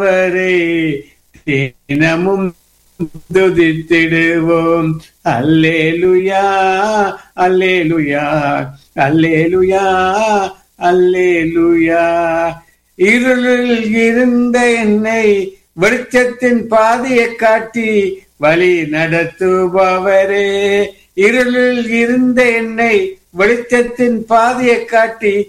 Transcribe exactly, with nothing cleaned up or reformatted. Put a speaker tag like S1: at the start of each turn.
S1: அவரை தினமும் துதித்திடுவோம். அல்லேலுயா அல்லேலுயா அல்லேலுயா அல்லேலுயா. இருளில் இருந்த என்னை வெளிச்சத்தின் பாதையை காட்டி வழி நடத்துபவரே. இருளில் இருந்த என்னை வெளிச்சத்தின் பாதையை காட்டி